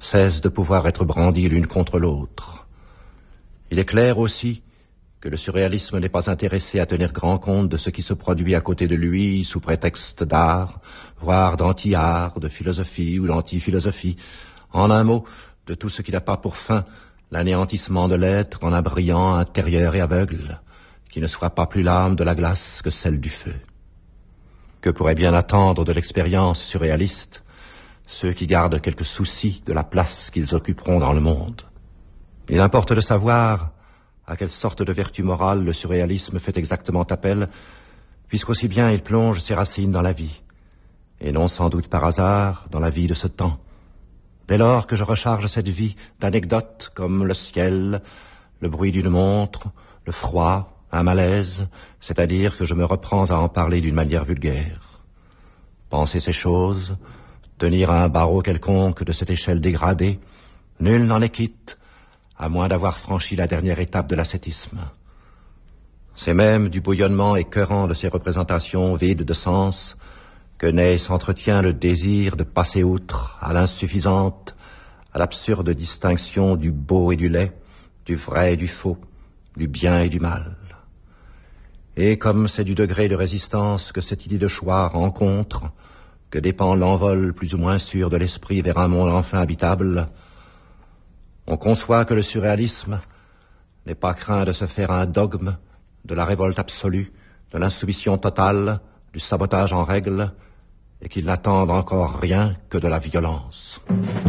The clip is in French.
cessent de pouvoir être brandies l'une contre l'autre. Il est clair aussi que le surréalisme n'est pas intéressé à tenir grand compte de ce qui se produit à côté de lui sous prétexte d'art, voire d'anti-art, de philosophie ou d'anti-philosophie. En un mot, de tout ce qui n'a pas pour fin l'anéantissement de l'être en un brillant intérieur et aveugle, qui ne soit pas plus l'âme de la glace que celle du feu. Que pourraient bien attendre de l'expérience surréaliste ceux qui gardent quelques soucis de la place qu'ils occuperont dans le monde? Il importe de savoir à quelle sorte de vertu morale le surréalisme fait exactement appel, puisqu'aussi bien il plonge ses racines dans la vie, et non sans doute par hasard dans la vie de ce temps. Dès lors que je recharge cette vie d'anecdotes comme le ciel, le bruit d'une montre, le froid, un malaise, c'est-à-dire que je me reprends à en parler d'une manière vulgaire. Penser ces choses, tenir à un barreau quelconque de cette échelle dégradée, nul n'en est quitte, à moins d'avoir franchi la dernière étape de l'ascétisme. C'est même du bouillonnement écœurant de ces représentations vides de sens que naît et s'entretient le désir de passer outre à l'insuffisante, à l'absurde distinction du beau et du laid, du vrai et du faux, du bien et du mal. Et comme c'est du degré de résistance que cette idée de choix rencontre, que dépend l'envol plus ou moins sûr de l'esprit vers un monde enfin habitable, on conçoit que le surréalisme n'est pas craint de se faire un dogme de la révolte absolue, de l'insoumission totale, du sabotage en règle, et qu'il n'attende encore rien que de la violence.